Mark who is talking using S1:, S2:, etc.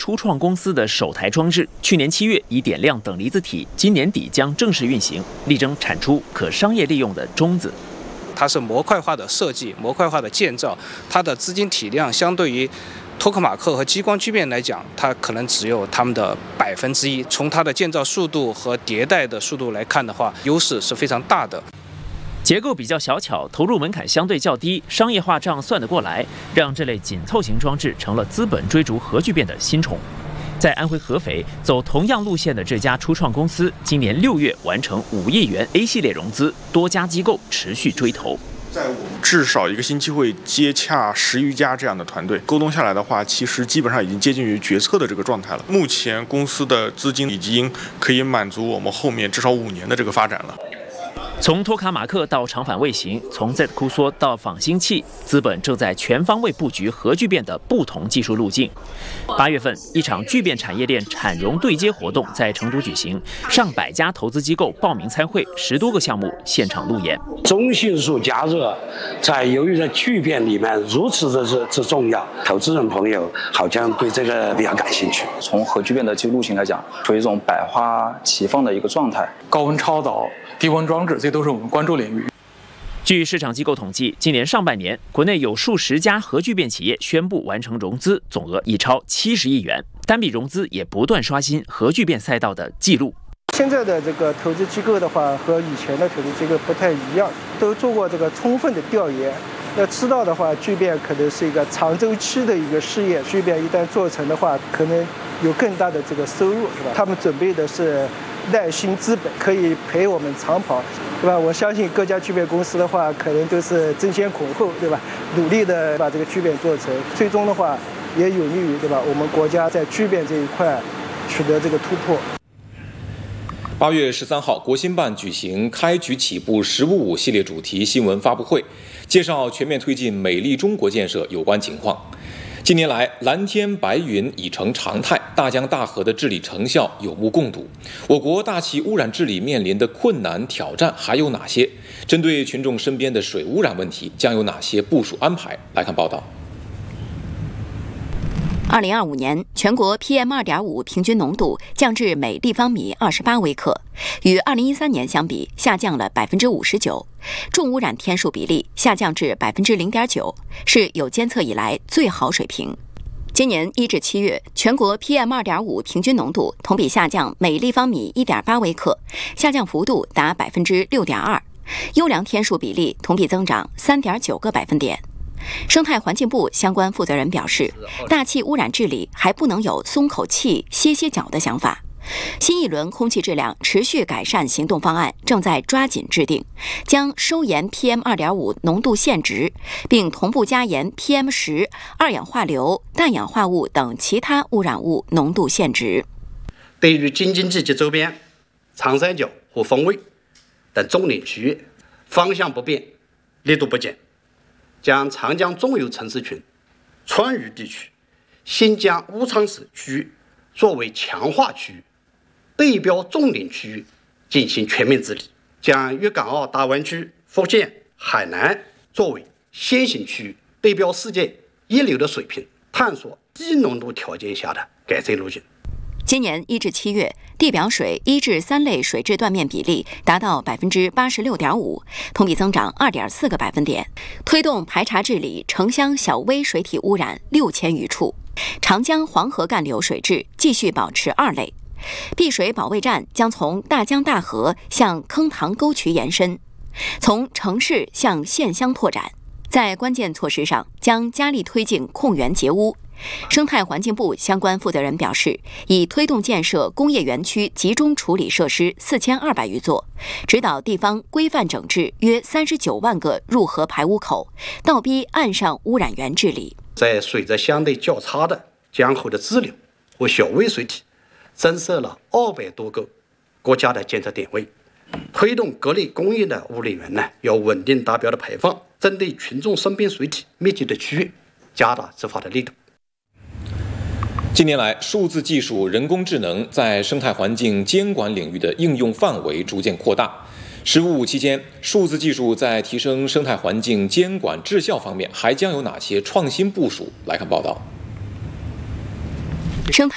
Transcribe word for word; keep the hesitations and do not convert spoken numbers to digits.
S1: 初创公司的首台装置，去年七月以点亮等离子体，今年底将正式运行，力争产出可商业利用的中子。
S2: 它是模块化的设计、模块化的建造，它的资金体量相对于托克马克和激光聚变来讲，它可能只有它们的百分之一。从它的建造速度和迭代的速度来看的话，优势是非常大的。
S1: 结构比较小巧，投入门槛相对较低，商业化账算得过来，让这类紧凑型装置成了资本追逐核聚变的新宠。在安徽合肥走同样路线的这家初创公司，今年六月完成五亿元 A 系列融资，多家机构持续追投。
S3: 在我们至少一个星期会接洽十余家这样的团队，沟通下来的话，其实基本上已经接近于决策的这个状态了。目前公司的资金已经可以满足我们后面至少五年的这个发展了。
S1: 从托卡马克到长反卫星，从 Z คู缩到仿星器，资本正在全方位布局核聚变的不同技术路径。八月份，一场聚变产业链产融对接活动在成都举行，上百家投资机构报名参会，十多个项目现场路演。
S4: 中性素加热，在由于在聚变里面如此的之之重要，投资人朋友好像对这个比较感兴趣。
S5: 从核聚变的技术路径来讲，属于一种百花齐放的一个状态。
S6: 高温超导、低温装置，这都是我们关注领域。
S1: 据市场机构统计，今年上半年，国内有数十家核聚变企业宣布完成融资，总额已超七十亿元，单笔融资也不断刷新核聚变赛道的纪录。
S7: 现在的这个投资机构的话，和以前的投资机构不太一样，都做过这个充分的调研。要知道的话，聚变可能是一个长周期的一个事业，聚变一旦做成的话，可能有更大的这个收入，是吧？他们准备的是耐心资本，可以陪我们长跑，对吧？我相信各家聚变公司的话，可能都是争先恐后，对吧？努力的把这个聚变做成，最终的话也有利于，对吧？我们国家在聚变这一块取得这个突破。
S8: 八月十三号，国新办举行开局起步“十五五”系列主题新闻发布会，介绍全面推进美丽中国建设有关情况。近年来，蓝天白云已成常态，大江大河的治理成效有目共睹。我国大气污染治理面临的困难挑战还有哪些？针对群众身边的水污染问题，将有哪些部署安排？来看报道。
S9: 二零二五年，全国 P M 二点五 平均浓度降至每立方米二十八微克，与二零一三年相比下降了百分之五十九，重污染天数比例下降至百分之零点九，是有监测以来最好水平。今年一至七月，全国 P M 二点五 平均浓度同比下降每立方米一点八微克，下降幅度达百分之六点二，优良天数比例同比增长三点九个百分点。生态环境部相关负责人表示，大气污染治理还不能有松口气、歇歇脚的想法。新一轮空气质量持续改善行动方案正在抓紧制定，将收严 P M 二点五 浓度限值，并同步加严 P M 十、二氧化硫、氮氧化物等其他污染物浓度限值。
S4: 对于京津冀及周边、长三角和丰卫等重点区域，方向不变，力度不减。将长江中游城市群、川渝地区、新疆乌昌市区域作为强化区域，对标重点区域进行全面治理，将粤港澳大湾区、福建、海南作为先行区域，对标世界一流的水平，探索低浓度条件下的改进路径。
S9: 今年一至七月，地表水一至三类水质断面比例达到百分之八十六点五，同比增长二点四个百分点。推动排查治理城乡小微水体污染六千余处。长江黄河干流水质继续保持二类。碧水保卫战将从大江大河向坑塘沟渠延伸，从城市向县乡拓展。在关键措施上，将加力推进控源截污。生态环境部相关负责人表示，已推动建设工业园区集中处理设施四千二百余座，指导地方规范整治约三十九万个入河排污口，倒逼岸上污染源治理。
S4: 在水质相对较差的江河的支流和小微水体，增设了二百多个国家的监测点位，推动各类工业的污染源呢要稳定达标的排放，针对群众身边水体密集的区域，加大执法的力度。
S8: 近年来，数字技术、人工智能在生态环境监管领域的应用范围逐渐扩大。十五五期间，数字技术在提升生态环境监管质效方面还将有哪些创新部署？来看报道。
S9: 生态